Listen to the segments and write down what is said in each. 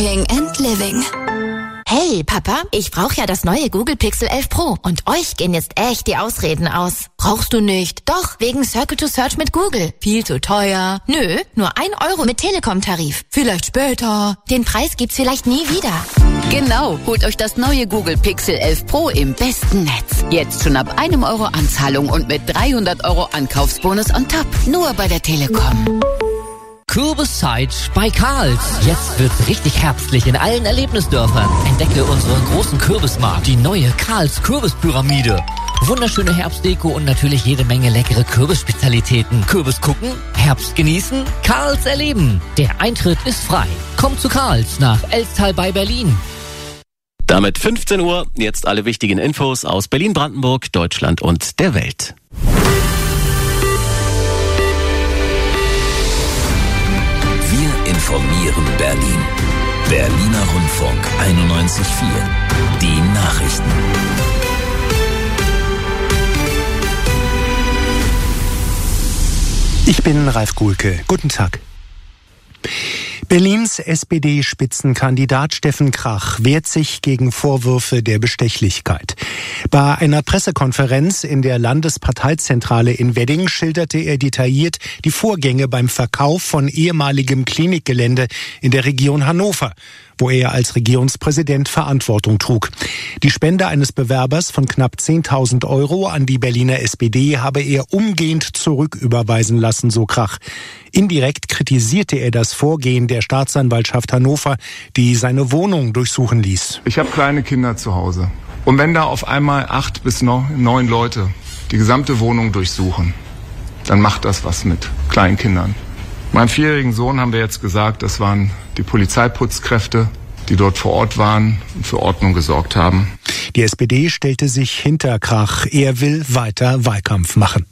and Living. Hey, Papa, ich brauche ja das neue Google Pixel 11 Pro und euch gehen jetzt echt die Ausreden aus. Brauchst du nicht? Doch, wegen Circle to Search mit Google. Viel zu teuer. Nö, nur 1 Euro mit Telekom-Tarif. Vielleicht später. Den Preis gibt's vielleicht nie wieder. Genau, holt euch das neue Google Pixel 11 Pro im besten Netz. Jetzt schon ab 1 Euro Anzahlung und mit 300 Euro Ankaufsbonus on top. Nur bei der Telekom. Kürbiszeit bei Karls. Jetzt wird's richtig herbstlich in allen Erlebnisdörfern. Entdecke unseren großen Kürbismarkt, die neue Karls Kürbispyramide. Wunderschöne Herbstdeko und natürlich jede Menge leckere Kürbisspezialitäten. Kürbis gucken, Herbst genießen, Karls erleben. Der Eintritt ist frei. Kommt zu Karls nach Elstal bei Berlin. Damit 15 Uhr, jetzt alle wichtigen Infos aus Berlin, Brandenburg, Deutschland und der Welt. Wir informieren Berlin. Berliner Rundfunk 91.4. Die Nachrichten. Ich bin Ralf Guhlke. Guten Tag. Berlins SPD-Spitzenkandidat Steffen Krach wehrt sich gegen Vorwürfe der Bestechlichkeit. Bei einer Pressekonferenz in der Landesparteizentrale in Wedding schilderte er detailliert die Vorgänge beim Verkauf von ehemaligem Klinikgelände in der Region Hannover, wo er als Regierungspräsident Verantwortung trug. Die Spende eines Bewerbers von knapp 10.000 Euro an die Berliner SPD habe er umgehend zurücküberweisen lassen, so Krach. Indirekt kritisierte er das Vorgehen der Staatsanwaltschaft Hannover, die seine Wohnung durchsuchen ließ. Ich habe kleine Kinder zu Hause. Und wenn da auf einmal 8 bis 9 Leute die gesamte Wohnung durchsuchen, dann macht das was mit kleinen Kindern. Meinem 4-jährigen Sohn haben wir jetzt gesagt, das waren die Polizeiputzkräfte, die dort vor Ort waren und für Ordnung gesorgt haben. Die SPD stellte sich hinter Krach. Er will weiter Wahlkampf machen.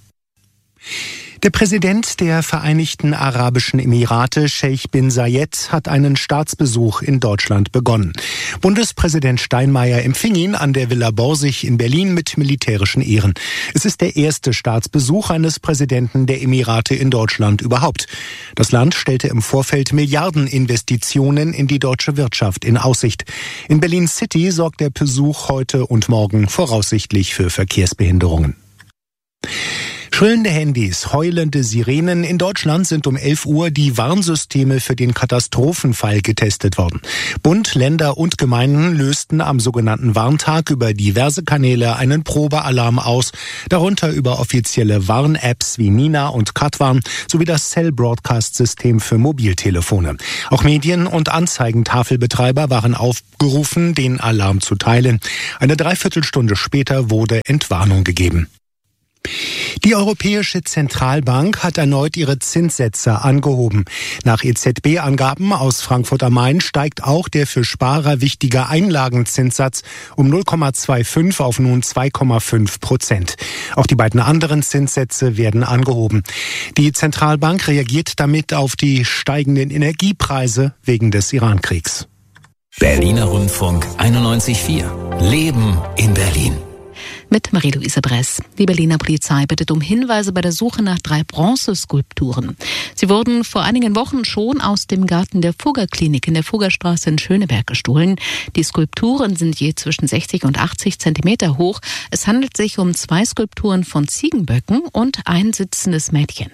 Der Präsident der Vereinigten Arabischen Emirate, Scheich bin Zayed, hat einen Staatsbesuch in Deutschland begonnen. Bundespräsident Steinmeier empfing ihn an der Villa Borsig in Berlin mit militärischen Ehren. Es ist der erste Staatsbesuch eines Präsidenten der Emirate in Deutschland überhaupt. Das Land stellte im Vorfeld Milliardeninvestitionen in die deutsche Wirtschaft in Aussicht. In Berlin City sorgt der Besuch heute und morgen voraussichtlich für Verkehrsbehinderungen. Schrillende Handys, heulende Sirenen. In Deutschland sind um 11 Uhr die Warnsysteme für den Katastrophenfall getestet worden. Bund, Länder und Gemeinden lösten am sogenannten Warntag über diverse Kanäle einen Probealarm aus, darunter über offizielle Warn-Apps wie Nina und Katwarn sowie das Cell-Broadcast-System für Mobiltelefone. Auch Medien- und Anzeigentafelbetreiber waren aufgerufen, den Alarm zu teilen. Eine Dreiviertelstunde später wurde Entwarnung gegeben. Die Europäische Zentralbank hat erneut ihre Zinssätze angehoben. Nach EZB-Angaben aus Frankfurt am Main steigt auch der für Sparer wichtige Einlagenzinssatz um 0,25 auf nun 2,5%. Auch die beiden anderen Zinssätze werden angehoben. Die Zentralbank reagiert damit auf die steigenden Energiepreise wegen des Irankriegs. Berliner Rundfunk 91.4. Leben in Berlin. Mit Marie-Louise Bress. Die Berliner Polizei bittet um Hinweise bei der Suche nach 3 Bronzeskulpturen. Sie wurden vor einigen Wochen schon aus dem Garten der Fugger-Klinik in der Fuggerstraße in Schöneberg gestohlen. Die Skulpturen sind je zwischen 60 und 80 Zentimeter hoch. Es handelt sich um 2 Skulpturen von Ziegenböcken und ein sitzendes Mädchen.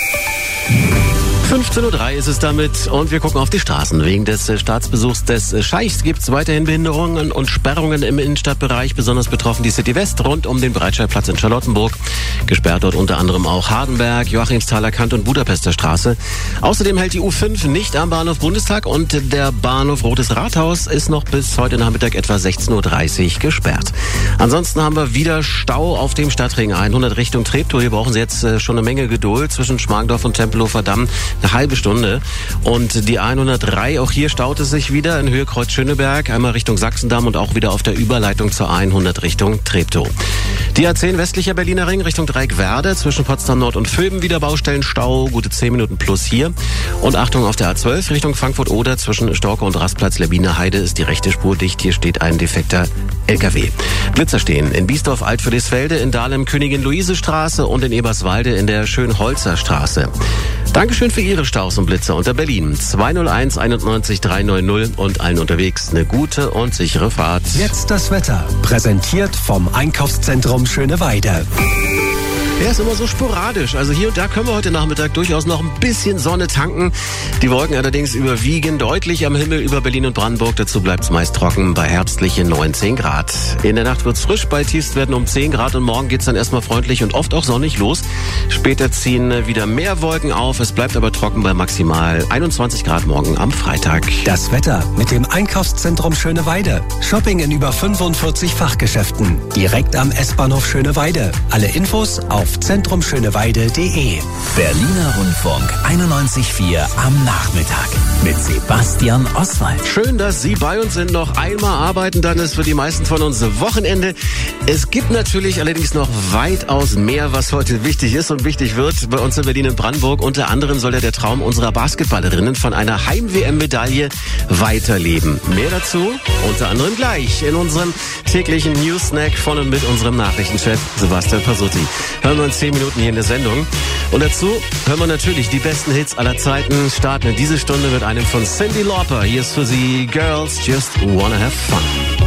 15.03 Uhr ist es damit und wir gucken auf die Straßen. Wegen des Staatsbesuchs des Scheichs gibt es weiterhin Behinderungen und Sperrungen im Innenstadtbereich. Besonders betroffen die City West rund um den Breitscheidplatz in Charlottenburg. Gesperrt dort unter anderem auch Hardenberg, Joachimsthaler Kant und Budapester Straße. Außerdem hält die U5 nicht am Bahnhof Bundestag und der Bahnhof Rotes Rathaus ist noch bis heute Nachmittag etwa 16.30 Uhr gesperrt. Ansonsten haben wir wieder Stau auf dem Stadtring 100 Richtung Treptow. Hier brauchen Sie jetzt schon eine Menge Geduld zwischen Schmargendorf und Tempelhofer Damm. Eine halbe Stunde. Und die 103, auch hier staut es sich wieder in Höhe Kreuz Schöneberg, einmal Richtung Sachsendamm und auch wieder auf der Überleitung zur 100 Richtung Treptow. Die A10 westlicher Berliner Ring Richtung Dreieckwerder zwischen Potsdam Nord und Vöben wieder Baustellenstau, gute 10 Minuten plus hier. Und Achtung auf der A12 Richtung Frankfurt-Oder zwischen Storke und Rastplatz Lerbiner Heide ist die rechte Spur dicht. Hier steht ein defekter LKW. Blitzer stehen in Biesdorf Altfriedrichsfelde, in Dahlem Königin-Luise-Straße und in Eberswalde in der Schönholzer Straße. Dankeschön für Ihre Staus und Blitzer unter Berlin. 201 91 390 und allen unterwegs eine gute und sichere Fahrt. Jetzt das Wetter, präsentiert vom Einkaufszentrum Schöneweide. Der ist immer so sporadisch. Also hier und da können wir heute Nachmittag durchaus noch ein bisschen Sonne tanken. Die Wolken allerdings überwiegen deutlich am Himmel über Berlin und Brandenburg. Dazu bleibt es meist trocken bei herbstlichen 19 Grad. In der Nacht wird's frisch, bei Tiefstwerten um 10 Grad und morgen geht's dann erstmal freundlich und oft auch sonnig los. Später ziehen wieder mehr Wolken auf. Es bleibt aber trocken bei maximal 21 Grad morgen am Freitag. Das Wetter mit dem Einkaufszentrum Schöneweide. Shopping in über 45 Fachgeschäften. Direkt am S-Bahnhof Schöneweide. Alle Infos auf zentrumschöneweide.de. Berliner Rundfunk 91.4 am Nachmittag mit Sebastian Oswald. Schön, dass Sie bei uns sind. Noch einmal arbeiten, dann ist für die meisten von uns Wochenende. Es gibt natürlich allerdings noch weitaus mehr, was heute wichtig ist und wichtig wird bei uns in Berlin und Brandenburg. Unter anderem soll ja der Traum unserer Basketballerinnen von einer Heim-WM-Medaille weiterleben. Mehr dazu unter anderem gleich in unserem täglichen News-Snack von und mit unserem Nachrichtenchef Sebastian Pasutti. Hören wir in 10 Minuten hier in der Sendung. Und dazu hören wir natürlich die besten Hits aller Zeiten. Starten in diese Stunde mit einem von Cyndi Lauper. Hier ist für Sie Girls Just Wanna Have Fun.